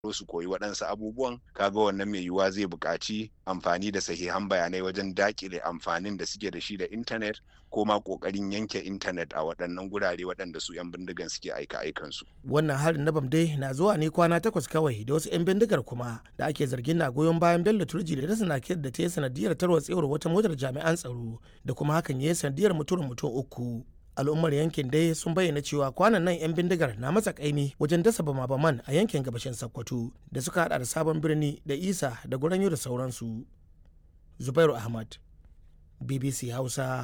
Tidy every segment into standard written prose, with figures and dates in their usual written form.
su koyi waɗansu abubuwan, kaga wannan mai yiwuwa zai buƙaci amfani da sahihan bayanai wajen daƙile amfanin da suke da shi da intanet ko ma ƙoƙarin yanke intanet a waɗannan gurare waɗanda su 'yan bindigan suke aika-aikansu. Wannan harin na Bamdai na zuwa ne kwana 8 kawai da wasu 'yan bindigar kuma da ake zargin na goyon bayan Bello Turji da rasa nakiyar da ta yi sanadiyar tarwatsewar wata motar jami'an tsaro da kuma hakan ya yi sanadiyar mutum 3. Al'ummar yankin dai sun bayyana cewa kwanan nan 'yan bindigar na matsa kaimi wajen dasa bama-baman a yankin gabashin Sokoto da suka hada da Sabon Birni da Isa da Goranyo da sauransu. Zubairu Ahmad, BBC Hausa,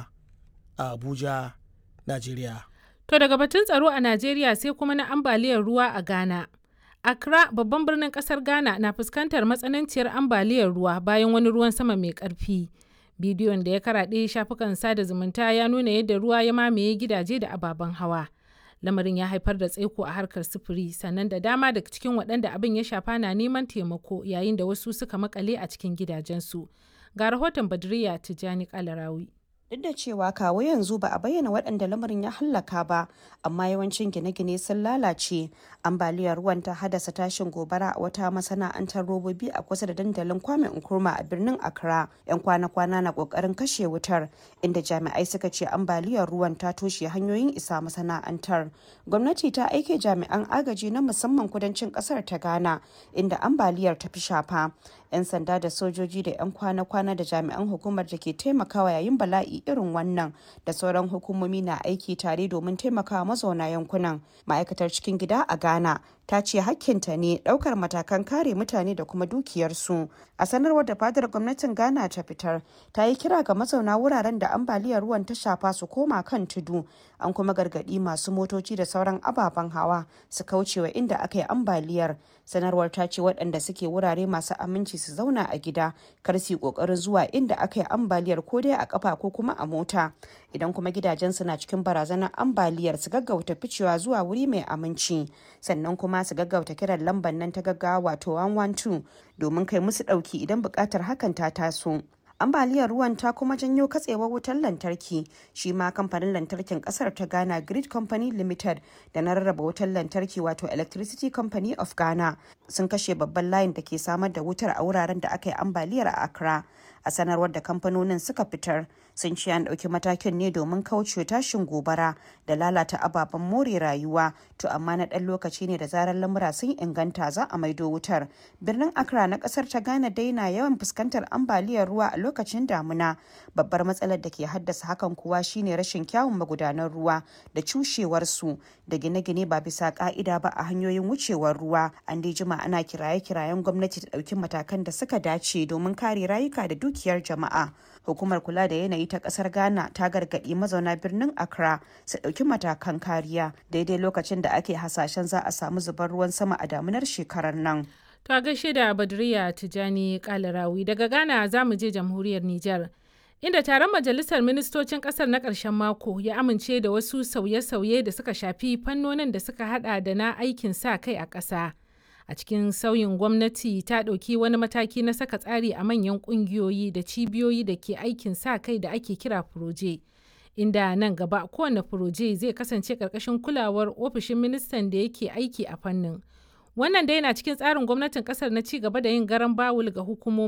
a Abuja, Najeriya. To daga batun tsaro a Najeriya sai kuma na ambaliyar ruwa a Ghana. Accra, babban birnin kasar Ghana, na fuskantar matsananciyar ambaliyar ruwa bayan wani ruwan sama mai ƙarfi. Bidiyon da ya karaɗe shafukan sada zumunta ya nuna yadda ruwa ya mamaye gidaje da ababen hawa. Lamarin ya haifar da tsaiko a harkar sufuri, sannan da dama daga cikin waɗanda abin ya shafa na neman taimako yayin da wasu suka makale a cikin gidajensu. Ga rahoton Badriya Tijjani Kalarawi. Duk da cewa kawo yanzu ba a bayyana waɗanda lamarin ya hallaka ba, amma yawancin gine-gine sun lalace. Ambaliyar ruwan ta haddasa tashin gobara a wata masana'antar robobi a kusa da dandalin Kwame Nkrumah a birnin Accra. 'Yan kwana-kwana na ƙoƙarin kashe wutar, inda jami'ai suka ce ambaliyar ruwan ta toshe hanyoyin isa masana'antar. Gwamnati ta aike jami'an agaji na musamman kudancin ƙasar ta Ghana, inda ambaliyar ta fi shafa. 'Yan sanda da sojoji da 'yan kwana-kwana da jami'an hukumar da ke taimakawa yayin bala'i irin wannan da sauran hukumomi na aiki tare domin taimakawa mazauna yankunan. Ma'aikatar cikin gida a Ghana ta ce hakkinta ne daukar matakan kare mutane da kuma dukiyarsu. A sanarwar da fadar gwamnatin Ghana ta fitar, ta yi kira ga mazauna wuraren da ambaliyar ruwan ta shafa su koma kan tudu. An kuma gargadi masu motoci da sauran ababen hawa su kaucewa inda aka yi ambaliyar. Sanarwar ta ce waɗanda suke wurare masu aminci su zauna a gida, kar su yi ƙoƙarin zuwa inda aka yi ambaliyar ko dai a ƙafa ko kuma a mota. Idan kuma gidajensu na cikin barazanar ambaliyar, su gaggauta ficewa zuwa wuri mai aminci. Sannan kuma su gaggauta kiran lambar nan ta gaggawa wato 112 domin kai musu ɗauki idan buƙatar hakan ta taso. Ambaliyar ruwan ta kuma janyo katsewar wutar lantarki. Shi ma kamfanin lantarkin kasar ta Ghana Grid Company Limited da na rarraba wutar lantarki wato Electricity Company of Ghana sun kashe babban layin da ke samar da wutar a wuraren da aka yi ambaliyar a Accra. A sanarwar da kamfanonin suka fitar, sun ce an ɗauki matakin ne domin kauce tashin gobara da lalata ababen more rayuwa, to amma na ɗan lokaci ne da zarar lamura sun inganta za a maido wutar. Birnin Accra na ƙasar ta Ghana dai na yawan fuskantar ambaliyar ruwa a lokacin damuna. Babbar matsalar da ke haddasa hakan kuwa shine rashin kyawun magudanan ruwa da cushewarsu da gine-gine ba bisa ka'ida ba a hanyoyin wucewar ruwa. An dai jima ana kiraye-kirayen gwamnati ta ɗauki matakan da suka dace domin kare rayuka da dukiyar jama'a. Hukumar kula da yanayi ta kasar Ghana ta gargaɗi mazauna birnin Accra su ɗauki matakan kariya daidai lokacin da ake hasashen za a samu zubar ruwan sama a damunar shekarar nan. To a gaishe da Badriya Tijjani Kalarawi. Daga Ghana za mu je jamhuriyar Nijar, inda taron majalisar ministocin kasar na ƙarshen mako ya amince da wasu sauye-sauye da suka shafi fannonin da suka hada da na aikin sa kai a ƙasa. A cikin sauyin, gwamnati ta ɗauki wani mataki na saka tsari a manyan ƙungiyoyi da cibiyoyi da ke aikin sa kai da ake kira furoje, inda nan gaba kowane furoje zai kasance ƙarƙashin kulawar ofishin ministan da yake aiki a fannin. Wannan dai na cikin tsarin gwamnatin ƙasar na ci gaba da yin garan bawul ga hukumomin